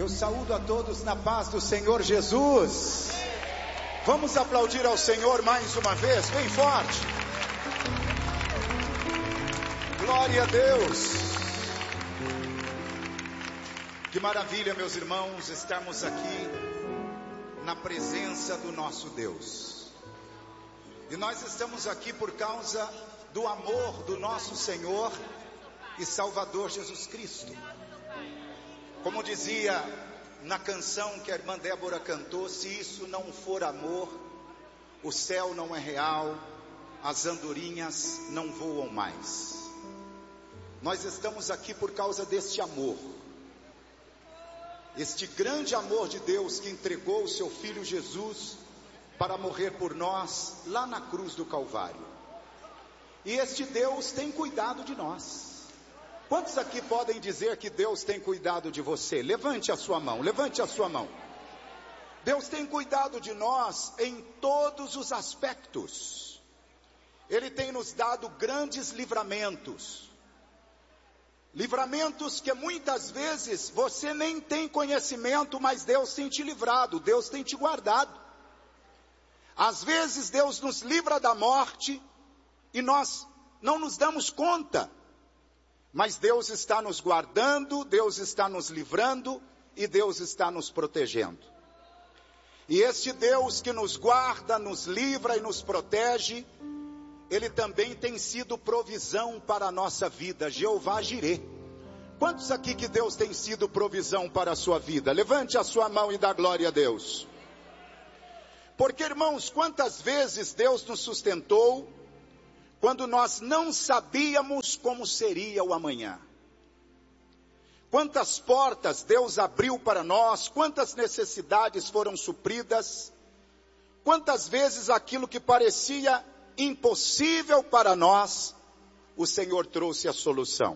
Eu saúdo a todos na paz do Senhor Jesus. Vamos aplaudir ao Senhor mais uma vez, bem forte. Glória a Deus. Que maravilha, meus irmãos, estarmos aqui na presença do nosso Deus. E nós estamos aqui por causa do amor do nosso Senhor e Salvador Jesus Cristo. Como dizia na canção que a irmã Débora cantou, se isso não for amor, o céu não é real, as andorinhas não voam mais. Nós estamos aqui por causa deste amor, este grande amor de Deus que entregou o seu Filho Jesus para morrer por nós lá na cruz do Calvário. E este Deus tem cuidado de nós. Quantos aqui podem dizer que Deus tem cuidado de você? Levante a sua mão, levante a sua mão. Deus tem cuidado de nós em todos os aspectos. Ele tem nos dado grandes livramentos. Livramentos que muitas vezes você nem tem conhecimento, mas Deus tem te livrado, Deus tem te guardado. Às vezes Deus nos livra da morte e nós não nos damos conta. Mas Deus está nos guardando, Deus está nos livrando e Deus está nos protegendo. E este Deus que nos guarda, nos livra e nos protege, Ele também tem sido provisão para a nossa vida, Jeová Jirê. Quantos aqui que Deus tem sido provisão para a sua vida? Levante a sua mão e dá glória a Deus. Porque, irmãos, quantas vezes Deus nos sustentou quando nós não sabíamos como seria o amanhã? Quantas portas Deus abriu para nós, quantas necessidades foram supridas, quantas vezes aquilo que parecia impossível para nós, o Senhor trouxe a solução.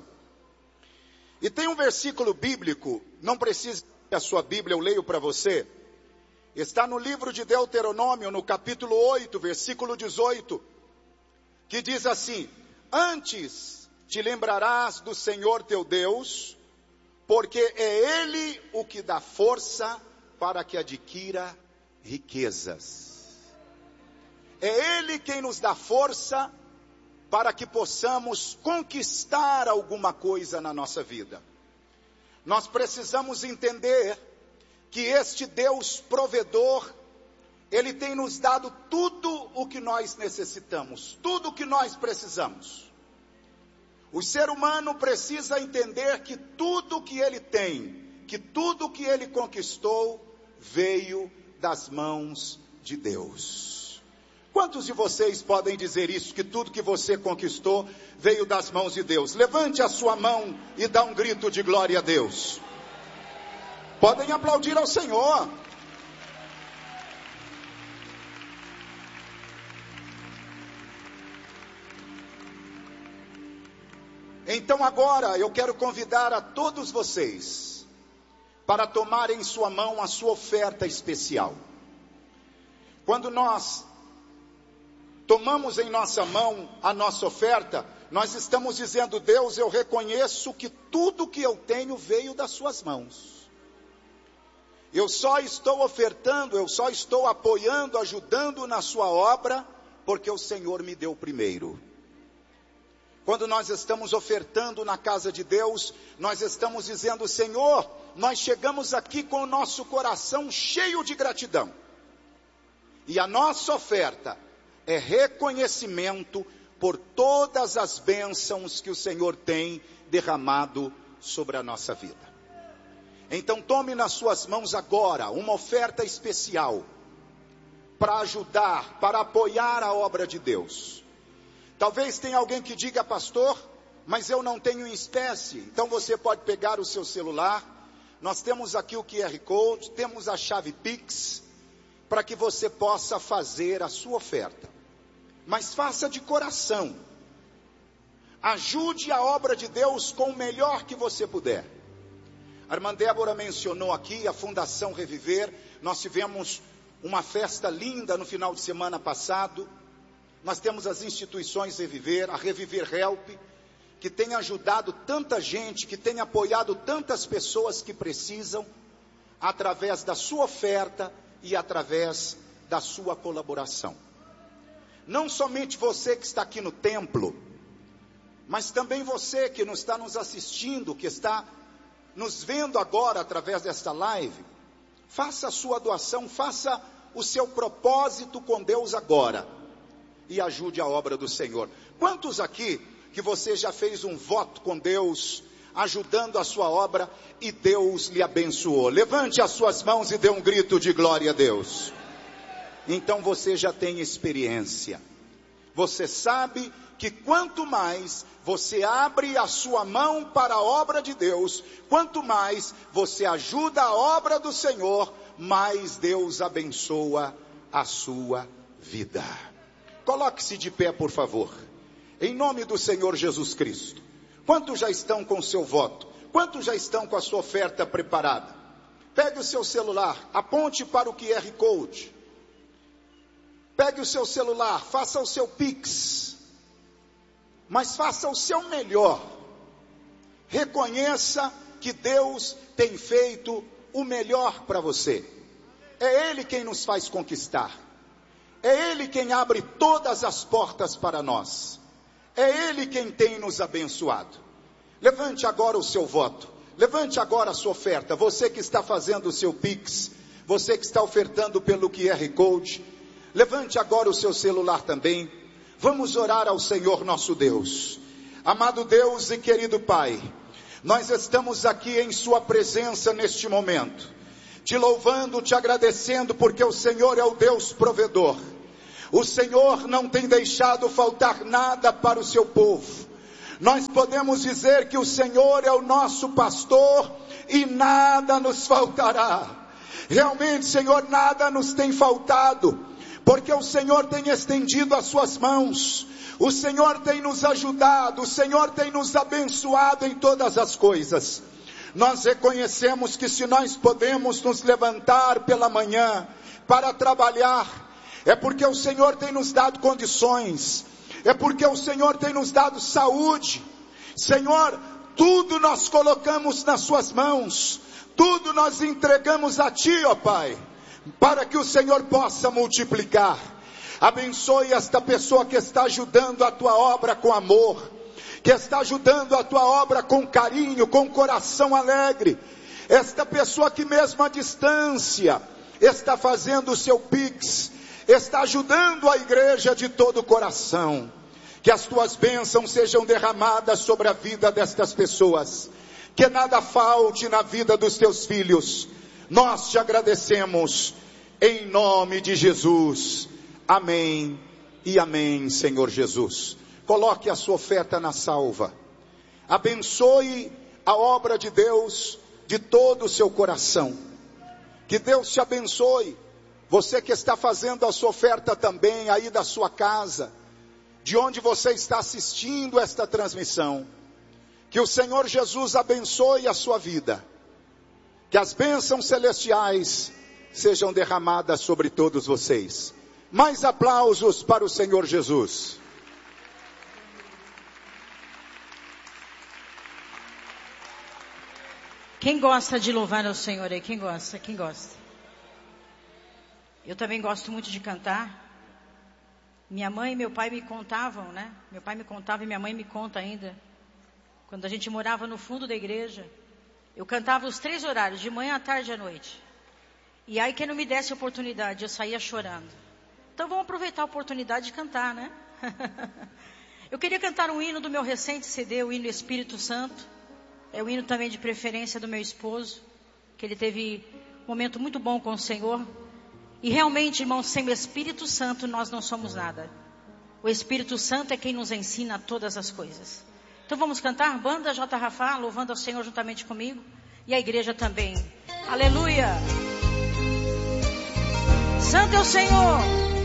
E tem um versículo bíblico, não precisa a sua Bíblia, eu leio para você, está no livro de Deuteronômio, no capítulo 8, versículo 18, que diz assim: antes te lembrarás do Senhor teu Deus, porque é Ele o que dá força para que adquira riquezas. É Ele quem nos dá força para que possamos conquistar alguma coisa na nossa vida. Nós precisamos entender que este Deus provedor, Ele tem nos dado tudo o que nós necessitamos, tudo o que nós precisamos. O ser humano precisa entender que tudo o que ele tem, que tudo o que ele conquistou, veio das mãos de Deus. Quantos de vocês podem dizer isso, que tudo que você conquistou, veio das mãos de Deus? Levante a sua mão e dá um grito de glória a Deus. Podem aplaudir ao Senhor. Então agora eu quero convidar a todos vocês para tomarem em sua mão a sua oferta especial. Quando nós tomamos em nossa mão a nossa oferta, nós estamos dizendo: Deus, eu reconheço que tudo que eu tenho veio das suas mãos. Eu só estou ofertando, eu só estou apoiando, ajudando na sua obra, porque o Senhor me deu primeiro. Quando nós estamos ofertando na casa de Deus, nós estamos dizendo: Senhor, nós chegamos aqui com o nosso coração cheio de gratidão. E a nossa oferta é reconhecimento por todas as bênçãos que o Senhor tem derramado sobre a nossa vida. Então tome nas suas mãos agora uma oferta especial para ajudar, para apoiar a obra de Deus. Talvez tenha alguém que diga: pastor, mas eu não tenho em espécie. Então você pode pegar o seu celular, nós temos aqui o QR Code, temos a chave Pix, para que você possa fazer a sua oferta. Mas faça de coração. Ajude a obra de Deus com o melhor que você puder. A irmã Débora mencionou aqui a Fundação Reviver. Nós tivemos uma festa linda no final de semana passado. Nós temos as instituições Reviver, a Reviver Help, que tem ajudado tanta gente, que tem apoiado tantas pessoas que precisam. através da sua oferta e através da sua colaboração. Não somente você que está aqui no templo, mas também você que nos está nos assistindo, que está nos vendo agora através desta live. Faça a sua doação, faça o seu propósito com Deus agora e ajude a obra do Senhor. Quantos aqui que você já fez um voto com Deus, ajudando a sua obra e Deus lhe abençoou? Levante as suas mãos e dê um grito de glória a Deus. Então você já tem experiência. Você sabe que quanto mais você abre a sua mão para a obra de Deus, quanto mais você ajuda a obra do Senhor, mais Deus abençoa a sua vida. Coloque-se de pé, por favor. Em nome do Senhor Jesus Cristo. Quantos já estão com o seu voto? Quantos já estão com a sua oferta preparada? Pegue o seu celular, aponte para o QR Code. Pegue o seu celular, faça o seu Pix. Mas faça o seu melhor. Reconheça que Deus tem feito o melhor para você. É Ele quem nos faz conquistar. É Ele quem abre todas as portas para nós. É Ele quem tem nos abençoado. Levante agora o seu voto. Levante agora a sua oferta. Você que está fazendo o seu Pix. Você que está ofertando pelo QR Code. Levante agora o seu celular também. Vamos orar ao Senhor nosso Deus. Amado Deus e querido Pai, nós estamos aqui em sua presença neste momento, te louvando, te agradecendo, porque o Senhor é o Deus provedor. O Senhor não tem deixado faltar nada para o seu povo. Nós podemos dizer que o Senhor é o nosso pastor e nada nos faltará. Realmente, Senhor, nada nos tem faltado, porque o Senhor tem estendido as suas mãos, o Senhor tem nos ajudado, o Senhor tem nos abençoado em todas as coisas. Nós reconhecemos que se nós podemos nos levantar pela manhã para trabalhar, é porque o Senhor tem nos dado condições, é porque o Senhor tem nos dado saúde. Senhor, tudo nós colocamos nas suas mãos, tudo nós entregamos a Ti, ó Pai, para que o Senhor possa multiplicar. Abençoe esta pessoa que está ajudando a Tua obra com amor, que está ajudando a Tua obra com carinho, com coração alegre. Esta pessoa que mesmo à distância está fazendo o seu Pix, está ajudando a igreja de todo o coração. Que as Tuas bênçãos sejam derramadas sobre a vida destas pessoas, que nada falte na vida dos Teus filhos. Nós te agradecemos, em nome de Jesus. Amém e amém, Senhor Jesus. Coloque a sua oferta na salva. Abençoe a obra de Deus de todo o seu coração. Que Deus te abençoe. Você que está fazendo a sua oferta também aí da sua casa, de onde você está assistindo esta transmissão. Que o Senhor Jesus abençoe a sua vida. Que as bênçãos celestiais sejam derramadas sobre todos vocês. Mais aplausos para o Senhor Jesus. Quem gosta de louvar ao Senhor aí? Quem gosta? Quem gosta? Eu também gosto muito de cantar. Minha mãe e meu pai me contavam, né? Meu pai me contava e minha mãe me conta ainda. Quando a gente morava no fundo da igreja, eu cantava os 3 horários, de manhã, à tarde e à noite. E aí quem não me desse oportunidade, eu saía chorando. Então vamos aproveitar a oportunidade de cantar, né? Eu queria cantar um hino do meu recente CD, o hino Espírito Santo. É o hino também de preferência do meu esposo, que ele teve um momento muito bom com o Senhor. E realmente, irmãos, sem o Espírito Santo nós não somos nada. O Espírito Santo é quem nos ensina todas as coisas. Então vamos cantar, banda J. Rafa, louvando ao Senhor juntamente comigo. E a igreja também. Aleluia! Santo é o Senhor!